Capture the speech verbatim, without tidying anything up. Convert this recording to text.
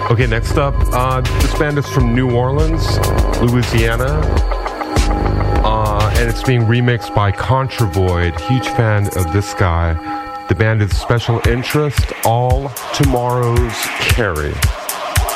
Okay, next up, uh, this band is from New Orleans, Louisiana, uh, and it's being remixed by Contra Void. Huge fan of this guy. The band is Special Interest, All Tomorrow's Carry.